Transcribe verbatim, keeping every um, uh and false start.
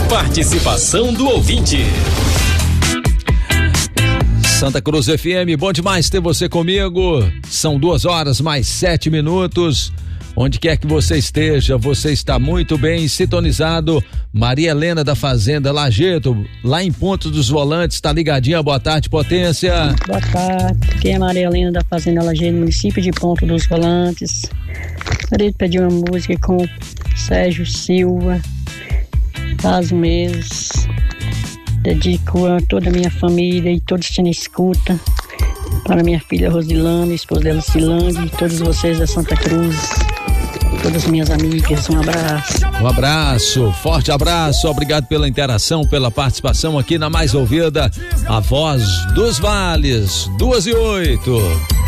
Participação do ouvinte. Santa Cruz F M, bom demais ter você comigo. São duas horas mais sete minutos. Onde quer que você esteja, você está muito bem sintonizado. Maria Helena da Fazenda Lajedo, lá em Pontos dos Volantes, tá ligadinha. Boa tarde, Potência. Boa tarde, aqui é a Maria Helena da Fazenda Lajedo, município de Pontos dos Volantes. Gostaria de pedir uma música com Sérgio Silva, Faz Meses. Dedico a toda a minha família e todos que me escutam. Para minha filha Rosilane, esposa dela Silane, e todos vocês da Santa Cruz, todas minhas amigas, um abraço. Um abraço, forte abraço, obrigado pela interação, pela participação aqui na mais ouvida, a Voz dos Vales, duas e oito.